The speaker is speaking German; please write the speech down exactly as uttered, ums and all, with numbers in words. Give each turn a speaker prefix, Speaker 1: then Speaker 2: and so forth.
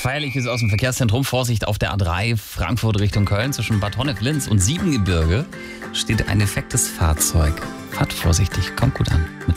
Speaker 1: Feierliches aus dem Verkehrszentrum. Vorsicht auf der A drei Frankfurt Richtung Köln. Zwischen Bad Honnef-Linz und Siebengebirge steht ein defektes Fahrzeug. Fahrt vorsichtig, kommt gut an. Mit